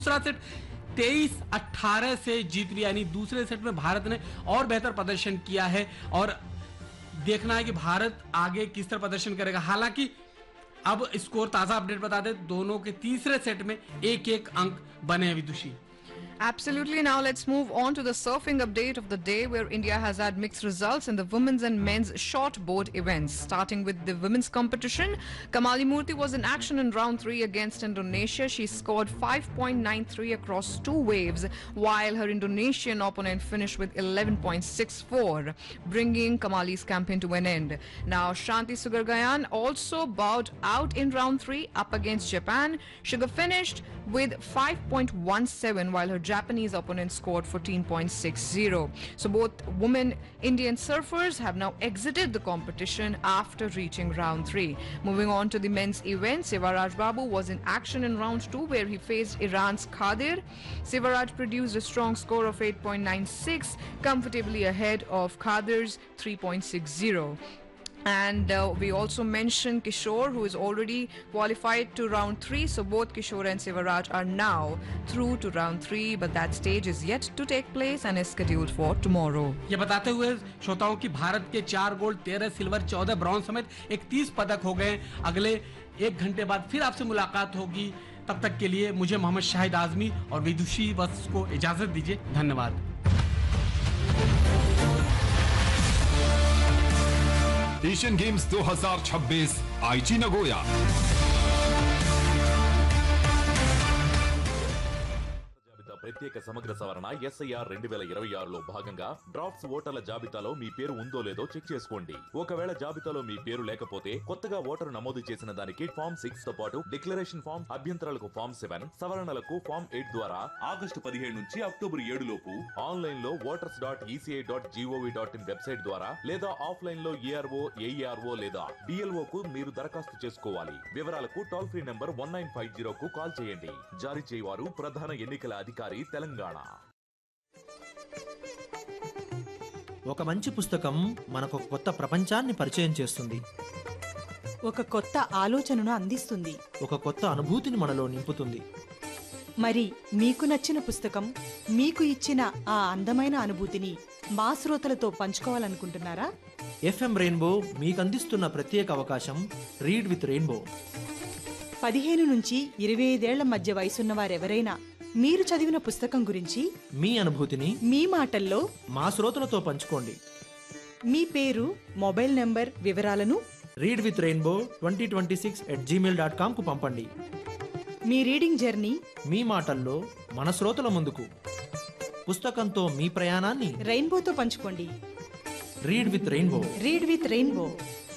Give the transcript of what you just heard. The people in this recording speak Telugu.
दूसरा सेट 23-18 से जीत लिया, यानी दूसरे सेट में भारत ने और बेहतर प्रदर्शन किया है और देखना है कि भारत आगे किस तरह प्रदर्शन करेगा। हालांकि अब स्कोर ताजा अपडेट बता दे, दोनों के तीसरे सेट में एक एक अंक बने हैं विदुषी। Absolutely. Now let's move on to the surfing update of the day, where India has had mixed results in the women's and men's shortboard events. Starting with the women's competition, Kamali Murthy was in action in round 3 against Indonesia. She scored 5.93 across 2 waves, while her Indonesian opponent finished with 11.64, bringing Kamali's campaign to an end. Now Shanti Sugargayan also bowed out in round 3 up against Japan. Sugar finished with 5.17, while her Japanese opponent scored 14.60. So both women Indian surfers have now exited the competition after reaching round 3. Moving on to the men's event, Sivaraj Babu was in action in round 2, where he faced Iran's Khadir. Sivaraj produced a strong score of 8.96, comfortably ahead of Khadir's 3.60. And we also mentioned Kishore, who is already qualified to round 3. So both Kishore and Sivaraj are now through to round 3, but that stage is yet to take place and is scheduled for tomorrow. ये बताते हुए श्रोताओं की भारत के 4 गोल्ड, 13 सिल्वर, 14 ब्रॉन्ज समेत 31 पदक हो गए। अगले 1 घंटे बाद फिर आपसे मुलाकात होगी। तब तक के लिए मुझे मोहम्मद शाहिद आजमी और विदुषी वत्स को इजाजत दीजिए। धन्यवाद। एशियन गेम्स 2026 आईची नगोया। ప్రత్యేక సమగ్ర సవరణ SIR 2026లో భాగంగా డ్రాఫ్ట్స్ ఓటర్ల జాబితాలో మీ పేరు ఉందో లేదో చెక్ చేసుకోండి. ఒకవేళ జాబితాలో మీ పేరు లేకపోతే కొత్తగా ఓటరు నమోదు చేసిన దానికి ఫామ్ 6 తో పాటు డిక్లరేషన్ ఫామ్, అభ్యంతరాలకు ఫామ్ 7, సవరణలకు ఫామ్ 8 ద్వారా ఆగస్టు 17 నుంచి అక్టోబర్ 7 లోపు ఆన్లైన్ లో voters.eci.gov.in వెబ్సైట్ ద్వారా లేదా ఆఫ్లైన్ లో ARO, AERO లేదా DLO కు మీరు దరఖాస్తు చేసుకోవాలి. వివరాలకు టోల్ ఫ్రీ నంబర్ 1950 కు కాల్ చేయండి. జారీ చేయవారు ప్రధాన ఎన్నికల అధికారి తెలంగాణ. ఒక మంచి పుస్తకం మనకు ఒక కొత్త ప్రపంచాన్ని పరిచయం చేస్తుంది, ఒక కొత్త ఆలోచనను అందిస్తుంది, ఒక కొత్త అనుభూతిని మనలో నింపుతుంది. మరి మీకు నచ్చిన పుస్తకం, మీకు ఇచ్చిన ఆ అందమైన అనుభూతిని మా శ్రోతలతో పంచుకోవాలనుకుంటున్నారా? FM రెయిన్బో మీకు అందిస్తున్న ప్రత్యేక అవకాశం రీడ్ విత్ రెయిన్బో. 15 నుంచి 25 ఏళ్ల మధ్య వయసున్న వారెవరైనా మీరు చదివిన పుస్తకం గురించి మీ అనుభూతిని మీ మాటల్లో మా శ్రోతలతో పంచుకోండి. మీ పేరు, మొబైల్ నంబర్ వివరాలను రీడ్ విత్ రెయిన్బో 2026@gmail.com కు పంపండి. మీ రీడింగ్ జర్నీ మీ మాటల్లో మన శ్రోతల ముందుకు. పుస్తకంతో మీ ప్రయాణాన్ని రెయిన్బోతో పంచుకోండి. Read with rainbow. Read with rainbow.